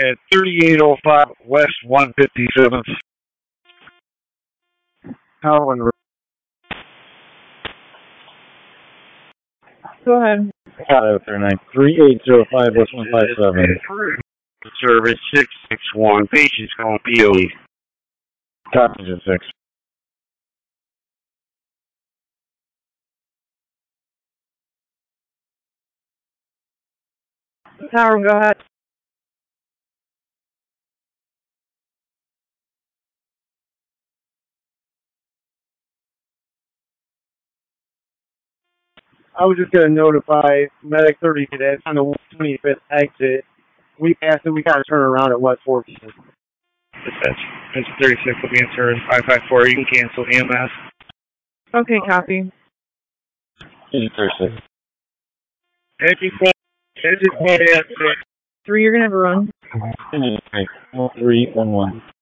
at 3805 West 157th. Howland. Go ahead. Got it, 3805 West 157. Service 661. Patients calling POE. Copy, 6. Tower, go ahead. I was just going to notify Medic 30 cadets on the 25th exit. We passed it. We got to turn around at West 14th. Dispatch. It's 36 will be answered 554. You can cancel EMS. Okay, copy. 36. Exit 3, you're going to have a run. 311.